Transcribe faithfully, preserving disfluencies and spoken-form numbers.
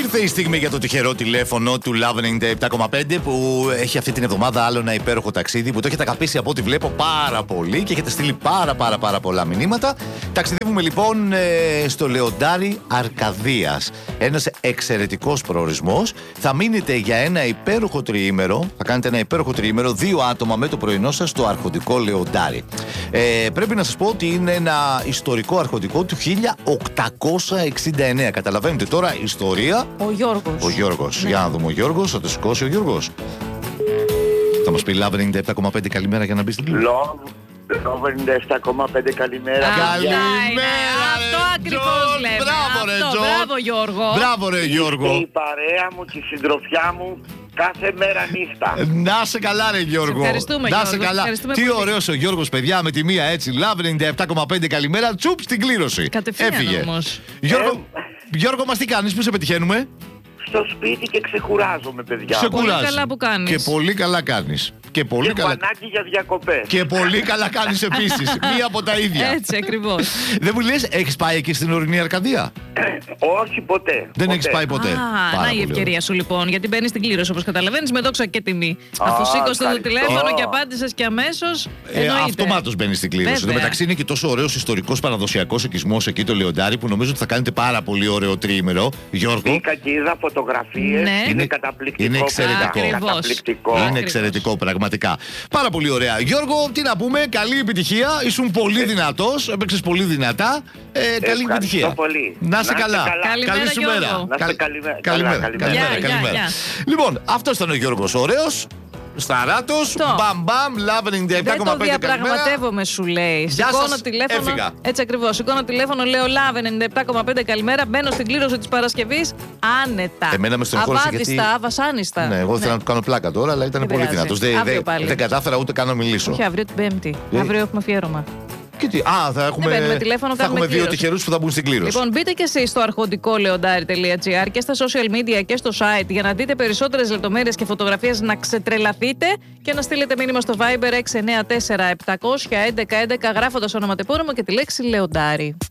Ήρθε η στιγμή για το τυχερό τηλέφωνο του Love ενενήντα επτά κόμμα πέντε που έχει αυτή την εβδομάδα άλλο ένα υπέροχο ταξίδι που το έχετε αγαπήσει από ό,τι βλέπω πάρα πολύ και έχετε στείλει πάρα πάρα πάρα πολλά μηνύματα. Ταξιδεύουμε λοιπόν ε, στο Λεοντάρι Αρκαδίας. Ένας εξαιρετικός προορισμός. Θα μείνετε για ένα υπέροχο τριήμερο. Θα κάνετε ένα υπέροχο τριήμερο, δύο άτομα με το πρωινό σας στο αρχοντικό Λεοντάρι. Ε, πρέπει να σας πω ότι είναι ένα ιστορικό αρχοντικό του χίλια οκτακόσια εξήντα εννέα. Καταλαβαίνετε τώρα ιστορία. Ο Γιώργος. Ο Γιώργος. Ναι. Για να δούμε ο Γιώργος. Θα το σηκώσει ο Γιώργος. Θα μας πει Love ενενήντα επτά κόμμα πέντε καλημέρα για να μπει στην κλήρωση. Love ενενήντα επτά κόμμα πέντε καλημέρα. Καλημέρα, Αυτό ρε, ακριβώς Τζον. λέμε. Μπράβο, ρε, Αυτό, Τζον. μπράβο Γιώργο. Μπράβο ρε Γιώργο. Και η παρέα μου και η συντροφιά μου κάθε μέρα νύχτα. Να σε καλά ρε Γιώργο. Ευχαριστούμε, Να Γιώργο. σε καλά. Ευχαριστούμε Τι πολύ. ωραίος ο Γιώργος, παιδιά, με τη μία έτσι. Love ενενήντα επτά κόμμα πέντε καλημέρα. Τσουπ στην κλήρωση. Κατευθείαν Έφυγε. όμως. Γιώργο, Γιώργο μας τι κάνεις, πού σε πετυχαίνουμε? Στο σπίτι και ξεκουράζομαι, παιδιά. Σε Πολύ κουράζει. καλά που κάνεις. Και πολύ καλά κάνεις. Και πολύ Και καλά. φανάκι για διακοπές. Και πολύ καλά κάνεις επίσης. Μία από τα ίδια. Έτσι ακριβώς. Δεν μου λες, έχεις πάει εκεί στην ορεινή Αρκαδία? Όχι ποτέ. Δεν ποτέ. έχεις πάει ποτέ. Α, Πάρα να η πολύ ευκαιρία σου λοιπόν, γιατί μπαίνει στην κλήρωση όπως καταλαβαίνεις με δόξα και τιμή. Αφού Α, σήκωσε το ευχαριστώ. τηλέφωνο και απάντησες και αμέσως. Ε, εννοείται. αυτομάτως μπαίνει στην κλήρωση. Εν τω Βέβαια. μεταξύ είναι και τόσο ωραίος ιστορικός παραδοσιακός οικισμός εκεί το Λεοντάρι που νομίζω ότι θα κάνετε πάρα πολύ ωραίο τριήμερο. Γιώργο. Μπήκα και είδα φωτογραφίες. Ναι. Είναι Είναι- καταπληκτικό. είναι εξαιρετικό. παιδιά. Ακριβώς. Καταπληκτικό. Είναι Ακριβώς. εξαιρετικό, πραγματικά. Πάρα πολύ ωραία. Γιώργο, τι να πούμε, καλή επιτυχία. Ήσουν πολύ δυνατός, έπαιξες πολύ δυνατά. Ε, καλή Ευχαριστώ επιτυχία. πολύ. Να είσαι Να είστε καλά. καλά. Καλημέρα, Καλή σου Γιώργο. μέρα. Να είστε Καλ- καλημέρα. Καλημέρα. Καλά, καλημέρα. Καλημέρα. Γεια, καλημέρα. γεια, Λοιπόν, αυτός ήταν ο Γιώργος ωραίος. Σταράτος, Αυτό. μπαμ μπαμ, Love ενενήντα επτά Δεν κόμμα το πέντε καλημέρα. διαπραγματεύομαι, σου λέει. Γεια Σηκώνω σας, τηλέφωνο. έφυγα. Έτσι ακριβώς. Σηκώνω τηλέφωνο, λέω Love ενενήντα επτά κόμμα πέντε καλημέρα. Μπαίνω στην κλήρωση της Παρασκευής άνετα. Εμένα με στενοχώρησε Αβάτιστα, γιατί- αβασάνιστα. Ναι, εγώ ήθελα να του κάνω πλάκα τώρα, αλλά ήταν Δεν πολύ πειράζει. δυνατός. Δεν, Αύριο δεν- πάλι. δεν κατάφερα ούτε καν να μιλήσω. Όχι, αύριο την Πέμπτη. Ε. Αύριο έχουμε αφιέρωμα. Και τι, α, θα έχουμε, παίρνουμε τηλέφωνο, θα κάνουμε έχουμε δύο κλήρωση. τυχερούς που θα μπουν στην κλήρωση. Λοιπόν, μπείτε και εσείς στο αρχοντικό λεοντάρι τελεία τζι άρ και στα social media και στο site για να δείτε περισσότερες λεπτομέρειες και φωτογραφίες, να ξετρελαθείτε και να στείλετε μήνυμα στο Viber έξι εννιά τέσσερα επτά μηδέν ένα ένα έντεκα έντεκα γράφοντας ονοματεπώνυμο και τη λέξη Λεοντάρι.